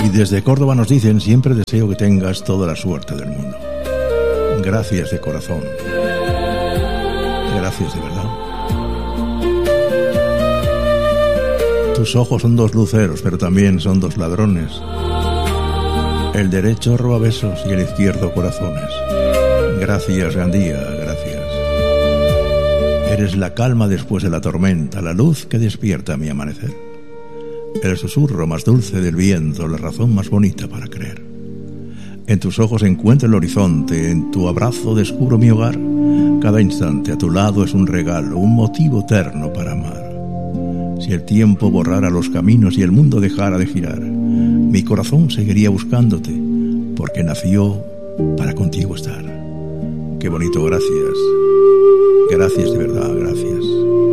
Y desde Córdoba nos dicen: siempre deseo que tengas toda la suerte del mundo. Gracias de corazón. Gracias de verdad. Tus ojos son dos luceros, pero también son dos ladrones. El derecho roba besos y el izquierdo corazones. Gracias, Gandía, gracias. Eres la calma después de la tormenta, la luz que despierta mi amanecer. El susurro más dulce del viento, la razón más bonita para creer. En tus ojos encuentro el horizonte, en tu abrazo descubro mi hogar. Cada instante a tu lado es un regalo, un motivo eterno para amar. Si el tiempo borrara los caminos y el mundo dejara de girar, mi corazón seguiría buscándote, porque nació para contigo estar. Qué bonito, gracias. Gracias de verdad, gracias.